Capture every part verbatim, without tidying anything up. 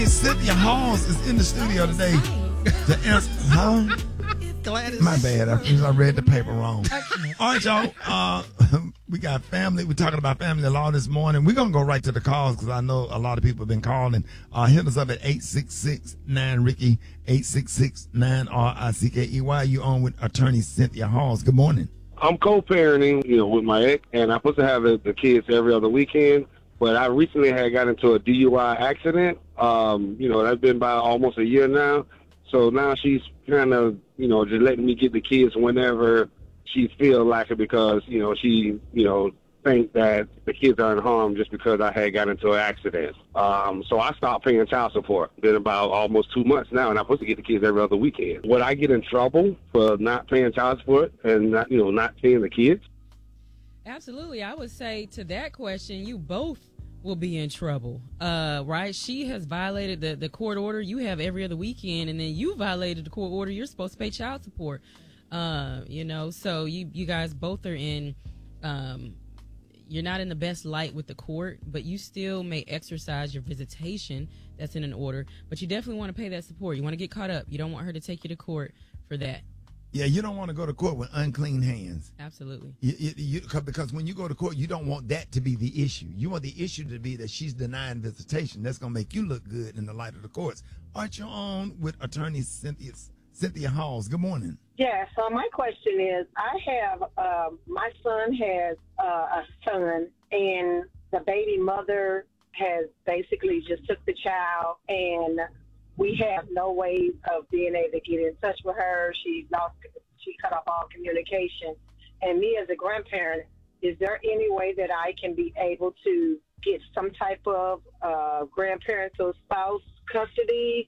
Cynthia Halls is in the studio today to answer. Huh? Gladys. My bad. I, I read the paper wrong. All right, y'all. Uh, we got family. We're talking about family law this morning. We're going to go right to the calls because I know a lot of people have been calling. Uh, hit us up at eight six six nine Ricky, eight six six nine R I C K E Y. You on with attorney Cynthia Halls. Good morning. I'm co-parenting, you know, with my ex, and I'm supposed to have the, the kids every other weekend. But I recently had got into a D U I accident. Um, you know, that's been about almost a year now. So now she's kind of, you know, just letting me get the kids whenever she feel like it because, you know, she, you know, think that the kids are in harm just because I had got into an accident. Um, so I stopped paying child support. Been about almost two months now, and I'm supposed to get the kids every other weekend. Would I get in trouble for not paying child support and not, you know, not paying the kids? Absolutely. I would say to that question, you both will be in trouble, uh, right? She has violated the, the court order. You have every other weekend, and then you violated the court order. You're supposed to pay child support, uh, you know, so you, you guys both are in, um, you're not in the best light with the court, but you still may exercise your visitation. That's in an order, but you definitely want to pay that support. You want to get caught up. You don't want her to take you to court for that. Yeah, you don't want to go to court with unclean hands. Absolutely. You, you, you, because when you go to court, you don't want that to be the issue. You want the issue to be that she's denying visitation. That's going to make you look good in the light of the courts. Aren't you on with attorney Cynthia, Cynthia Halls? Good morning. Yeah, so my question is, I have, uh, my son has uh, a son, and the baby mother has basically just took the child, and we have no way of being able to get in touch with her. She lost, she cut off all communication. And me as a grandparent, is there any way that I can be able to get some type of uh, grandparental spouse custody?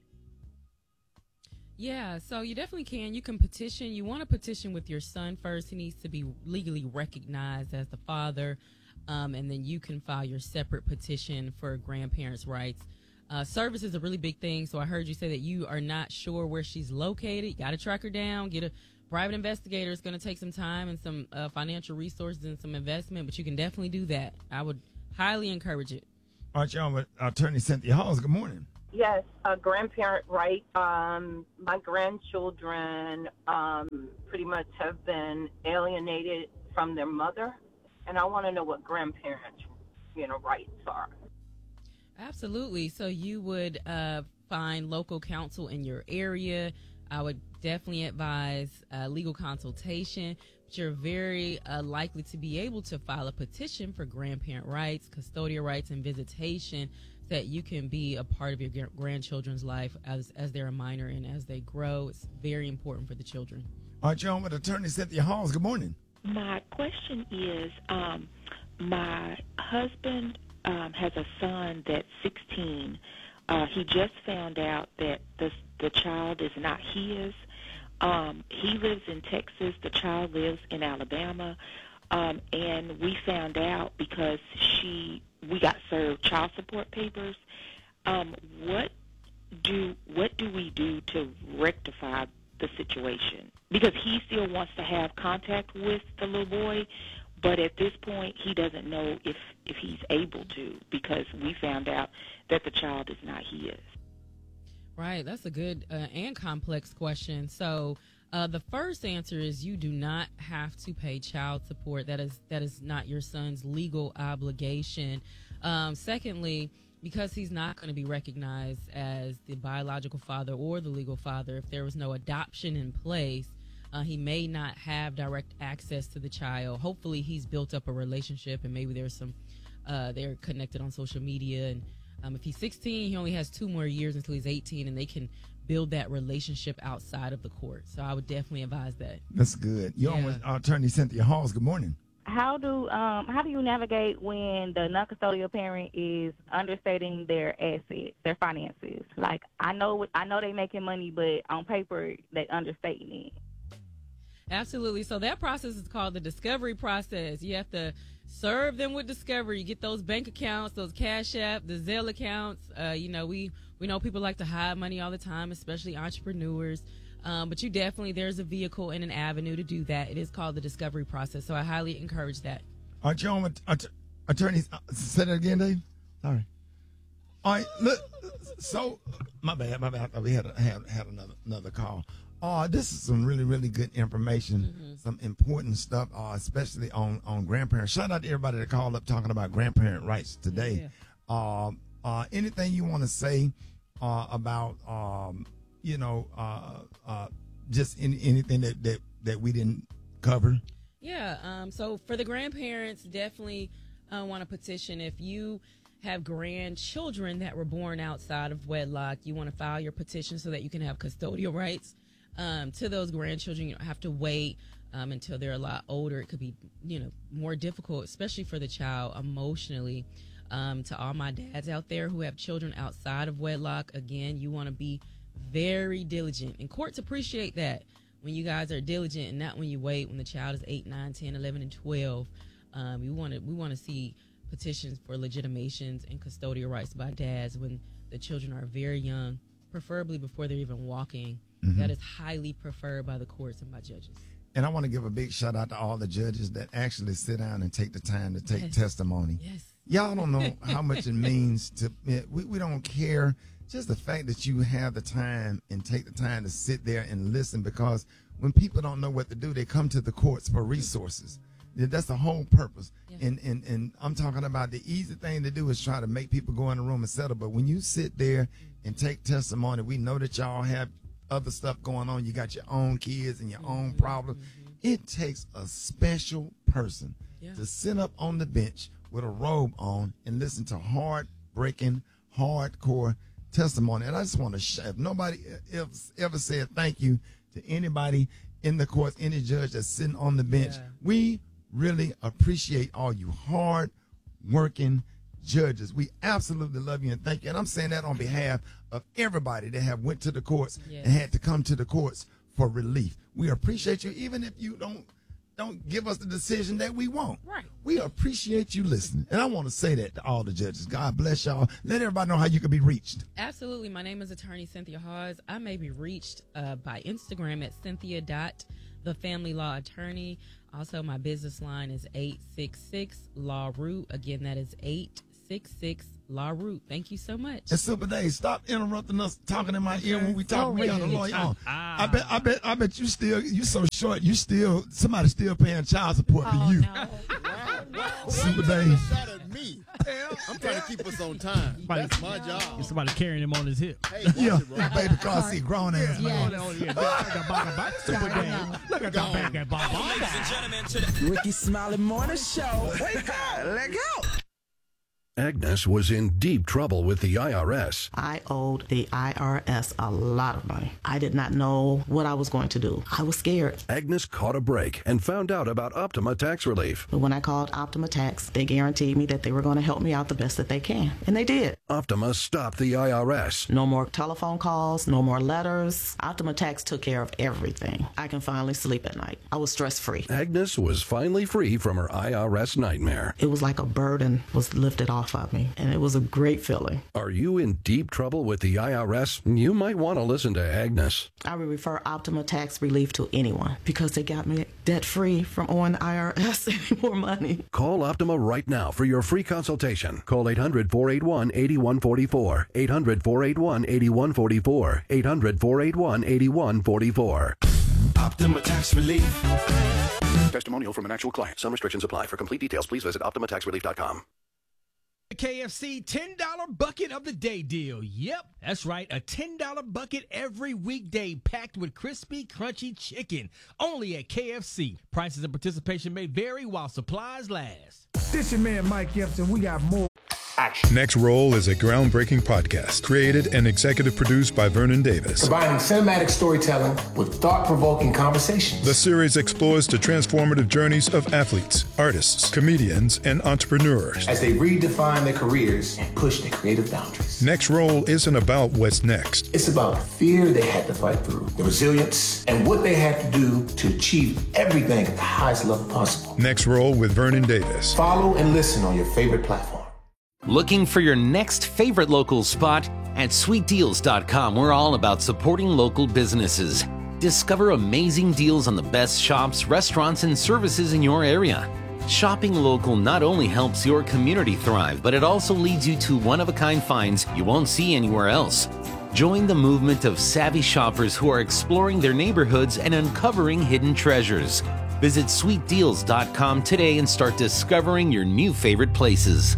Yeah, so you definitely can. You can petition. You want to petition with your son first. He needs to be legally recognized as the father, um, and then you can file your separate petition for grandparents' rights. Uh, service is a really big thing, so I heard you say that you are not sure where she's located. You got to track her down, get a private investigator. It's going to take some time and some uh, financial resources and some investment, but you can definitely do that. I would highly encourage it. All right, y'all, with attorney Cynthia Halls. Good morning. Yes, a grandparent right. Um, my grandchildren um, pretty much have been alienated from their mother, and I want to know what grandparents, you know, rights are. Absolutely. So you would uh, find local counsel in your area. I would definitely advise uh, legal consultation, but you're very uh, likely to be able to file a petition for grandparent rights, custodial rights, and visitation, so that you can be a part of your g- grandchildren's life as, as they're a minor and as they grow. It's very important for the children. All right, y'all, with attorney Cynthia Halls. Good morning. My question is, um, my husband um, has a son that's sixteen. Uh, he just found out that the the child is not his. Um, he lives in Texas. The child lives in Alabama. Um, and we found out because she, we got served child support papers. Um, what do what do we do to rectify the situation? Because he still wants to have contact with the little boy, but at this point he doesn't know if, if he's able to, because we found out that the child is not his. Right, that's a good uh, and complex question. So uh, the first answer is you do not have to pay child support. That is that is not your son's legal obligation. Um, secondly, because he's not going to be recognized as the biological father or the legal father, if there was no adoption in place, uh, he may not have direct access to the child. Hopefully he's built up a relationship, and maybe there's some, uh, they're connected on social media. And um, if he's sixteen, he only has two more years until he's eighteen, and they can build that relationship outside of the court. So I would definitely advise that. That's good. You're Yeah. on with attorney Cynthia Halls. Good morning. How do um how do you navigate when the non-custodial parent is understating their assets, their finances? Like I know I know they making money, but on paper they understating it. Absolutely. So that process is called the discovery process. You have to serve them with discovery. You get those bank accounts, those Cash App, the Zelle accounts. Uh, you know, we, we know people like to hide money all the time, especially entrepreneurs. Um, but you definitely, there's a vehicle and an avenue to do that. It is called the discovery process. So I highly encourage that. All right, y'all, with att- attorneys, uh, say that again, Dave. Sorry. All right, look, So, my bad, my bad. We had a, had, had another another call. Uh, this is some really, really good information, mm-hmm. some important stuff, uh, especially on, on grandparents. Shout out to everybody that called up talking about grandparent rights today. Yeah. Uh, uh, anything you want to say uh, about, um, you know, uh, uh, just any, anything that, that, that we didn't cover? Yeah, um, so for the grandparents, definitely uh, want to petition. If you have grandchildren that were born outside of wedlock, you want to file your petition so that you can have custodial rights um, to those grandchildren. You don't have to wait um, until they're a lot older. It could be, you know, more difficult, especially for the child emotionally. Um, to all my dads out there who have children outside of wedlock, again, you want to be very diligent. And courts appreciate that when you guys are diligent and not when you wait when the child is eight, nine, ten, eleven, and twelve. Um, we want to we want to see petitions for legitimations and custodial rights by dads when the children are very young, preferably before they're even walking. Mm-hmm. That is highly preferred by the courts and by judges. And I want to give a big shout out to all the judges that actually sit down and take the time to take yes. testimony. Yes. Y'all don't know how much it means to, we, we don't care. Just the fact that you have the time and take the time to sit there and listen, because when people don't know what to do, they come to the courts for resources. That's the whole purpose. Yeah. And, and and I'm talking about the easy thing to do is try to make people go in the room and settle. But when you sit there and take testimony, we know that y'all have other stuff going on. You got your own kids and your mm-hmm. own problems. Mm-hmm. It takes a special person yeah. to sit up on the bench with a robe on and listen to heartbreaking, hardcore testimony. And I just want to share, if nobody ever, ever said thank you to anybody in the courts, any judge that's sitting on the bench, yeah. we really appreciate all you hard working judges. We absolutely love you and thank you. And I'm saying that on behalf of everybody that have went to the courts yes. and had to come to the courts for relief. We appreciate you, even if you don't don't give us the decision that we want. Right. We appreciate you listening. And I want to say that to all the judges. God bless y'all. Let everybody know how you can be reached. Absolutely. My name is Attorney Cynthia Hawes. I may be reached uh, by Instagram at Cynthia dot the Family Law Attorney. Also, my business line is eight six six Law Root. Again, that is eight six six Law Root. Thank you so much. And Super Dave, stop interrupting us, talking in my ear when we talk. We got a lawyer on. Ah. I bet, I bet, I bet you still. You so short. You still. Somebody still paying child support oh, for you. No. wow, wow. Super Dave. Shot at me. I'm trying to keep us on time. Somebody, That's my job. It's somebody carrying him on his hip. Hey, yeah, it, baby car seat, grown ass man. Look at that back at Bob. Ladies and gentlemen, to the Ricky Smiley Morning Show. Wake up, let go. Agnes was in deep trouble with the I R S. I owed the I R S a lot of money. I did not know what I was going to do. I was scared. Agnes caught a break and found out about Optima Tax Relief. But when I called Optima Tax, they guaranteed me that they were going to help me out the best that they can. And they did. Optima stopped the I R S. No more telephone calls, no more letters. Optima Tax took care of everything. I can finally sleep at night. I was stress-free. Agnes was finally free from her I R S nightmare. It was like a burden was lifted off of me, and it was a great feeling. Are you in deep trouble with the I R S? You might want to listen to Agnes. I would refer Optima Tax Relief to anyone because they got me debt-free from owing the I R S any more money. Call Optima right now for your free consultation. Call eight hundred, four eight one, eight one four four, eight hundred, four eight one, eight one four four, eight hundred, four eight one, eight one four four. Optima Tax Relief. Testimonial from an actual client. Some restrictions apply. For complete details, please visit optima tax relief dot com. K F C ten dollar bucket of the day deal. Yep, that's right. A ten dollar bucket every weekday packed with crispy, crunchy chicken. Only at K F C. Prices and participation may vary while supplies last. This your man, Mike Gibson. We got more. Action. Next Roll is a groundbreaking podcast created and executive produced by Vernon Davis. Combining cinematic storytelling with thought-provoking conversations. The series explores the transformative journeys of athletes, artists, comedians, and entrepreneurs as they redefine their careers and push their creative boundaries. Next Roll isn't about what's next. It's about the fear they had to fight through, the resilience, and what they had to do to achieve everything at the highest level possible. Next Roll with Vernon Davis. Follow and listen on your favorite platform. Looking for your next favorite local spot? At sweet deals dot com, we're all about supporting local businesses. Discover amazing deals on the best shops, restaurants, and services in your area. Shopping local not only helps your community thrive, but it also leads you to one-of-a-kind finds you won't see anywhere else. Join the movement of savvy shoppers who are exploring their neighborhoods and uncovering hidden treasures. Visit sweet deals dot com today and start discovering your new favorite places.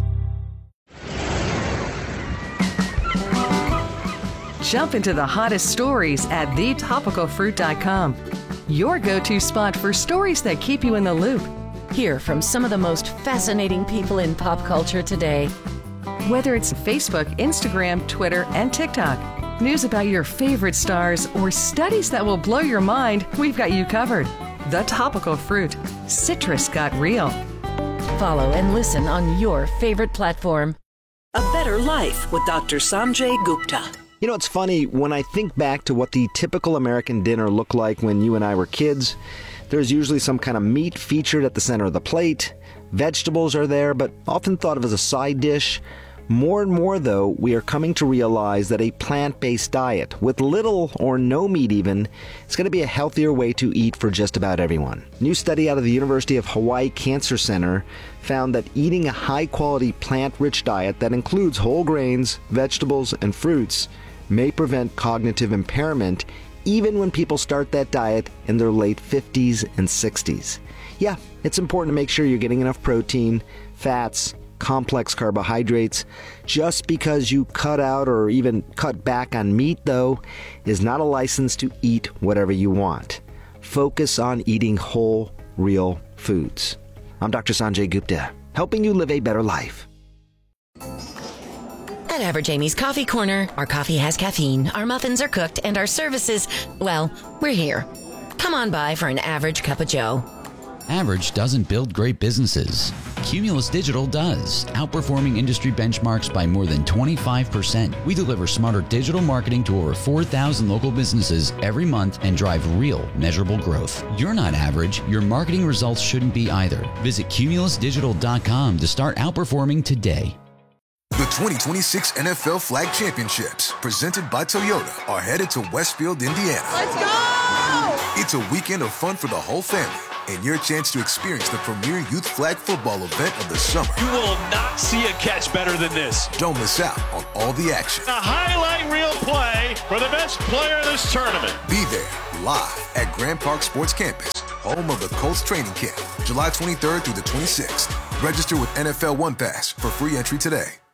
Jump into the hottest stories at the topical fruit dot com. Your go-to spot for stories that keep you in the loop. Hear from some of the most fascinating people in pop culture today. Whether it's Facebook, Instagram, Twitter, and TikTok, news about your favorite stars, or studies that will blow your mind, we've got you covered. The Topical Fruit. Citrus got real. Follow and listen on your favorite platform. A Better Life with Doctor Sanjay Gupta. You know, it's funny, when I think back to what the typical American dinner looked like when you and I were kids, there's usually some kind of meat featured at the center of the plate. Vegetables are there, but often thought of as a side dish. More and more, though, we are coming to realize that a plant-based diet, with little or no meat even, is going to be a healthier way to eat for just about everyone. A new study out of the University of Hawaii Cancer Center found that eating a high-quality plant-rich diet that includes whole grains, vegetables, and fruits may prevent cognitive impairment even when people start that diet in their late fifties and sixties. Yeah, it's important to make sure you're getting enough protein, fats, complex carbohydrates. Just because you cut out or even cut back on meat, though, is not a license to eat whatever you want. Focus on eating whole, real foods. I'm Doctor Sanjay Gupta, helping you live a better life. At Average Amy's Coffee Corner, our coffee has caffeine, our muffins are cooked, and our services, well, we're here. Come on by for an average cup of joe. Average doesn't build great businesses. Cumulus Digital does, outperforming industry benchmarks by more than twenty-five percent. We deliver smarter digital marketing to over four thousand local businesses every month and drive real, measurable growth. You're not average. Your marketing results shouldn't be either. Visit cumulus digital dot com to start outperforming today. The twenty twenty-six N F L Flag Championships, presented by Toyota, are headed to Westfield, Indiana. Let's go! It's a weekend of fun for the whole family, and your chance to experience the premier youth flag football event of the summer. You will not see a catch better than this. Don't miss out on all the action. A highlight reel play for the best player of this tournament. Be there, live at Grand Park Sports Campus, home of the Colts training camp, July twenty-third through the twenty-sixth. Register with N F L One Pass for free entry today.